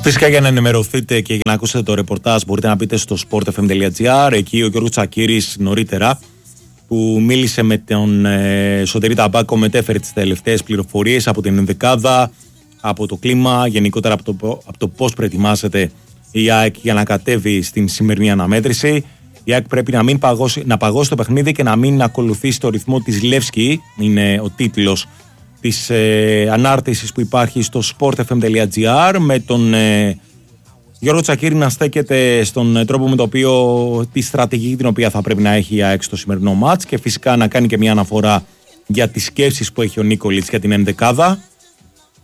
Φυσικά για να ενημερωθείτε και για να ακούσετε το ρεπορτάζ μπορείτε να μπείτε στο sportfm.gr. Εκεί ο Γιώργος Τσακίρης νωρίτερα που μίλησε με τον Σωτήρη Ταμπάκο μετέφερε τις τελευταίες πληροφορίες από την ενδεκάδα, από το κλίμα, γενικότερα από το πώς προετοιμάζεται η ΑΕΚ για να κατέβει στην σημερινή αναμέτρηση. Η ΑΕΚ πρέπει να παγώσει το παιχνίδι και να μην ακολουθήσει το ρυθμό της Λεύσκη. Είναι ο τίτλος της ανάρτησης που υπάρχει στο sportfm.gr, με τον Γιώργο Τσακίρη να στέκεται στον τρόπο με το οποίο τη στρατηγική την οποία θα πρέπει να έχει η ΑΕΚ στο σημερινό μάτς και φυσικά να κάνει και μια αναφορά για τις σκέψεις που έχει ο Νίκολιτς για την ενδεκάδα.